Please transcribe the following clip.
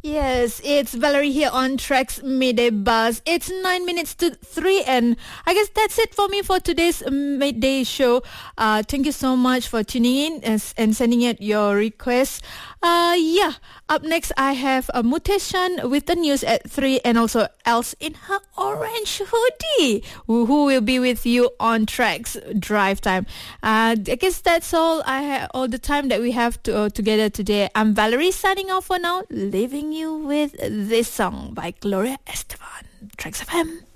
Yes, it's Valerie here on Trax Midday Buzz. It's 9 minutes to 3 and I guess that's it for me for today's midday show. Thank you so much for tuning in and sending out your requests. Up next I have Muteshan with the news at 3 and also Els in her orange hoodie who will be with you on Trax Drive Time. I guess that's all the time that we have together today. I'm Valerie signing off for now, leaving you with this song by Gloria Estefan. Trax FM.